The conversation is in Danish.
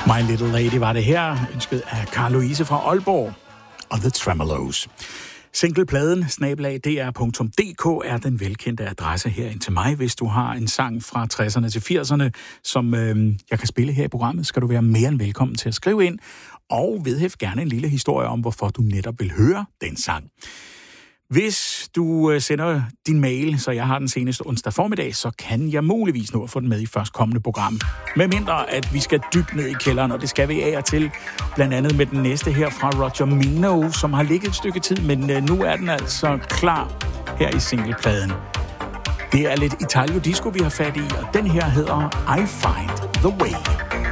My Little Lady var det her, ønsket af Carl Louise fra Aalborg og The Tremeloes. Singlepladen @dr.dk er den velkendte adresse her ind til mig. Hvis du har en sang fra 60'erne til 80'erne, som jeg kan spille her i programmet, skal du være mere end velkommen til at skrive ind, og vedhæft gerne en lille historie om, hvorfor du netop vil høre den sang. Hvis du sender din mail, så jeg har den seneste onsdag formiddag, så kan jeg muligvis nå at få den med i førstkommende program. Med mindre, at vi skal dybt ned i kælderen, og det skal vi af og til. Blandt andet med den næste her fra Roger Mino, som har ligget et stykke tid, men nu er den altså klar her i singlepladen. Det er lidt Italio Disco, vi har fat i, og den her hedder I Find the Way.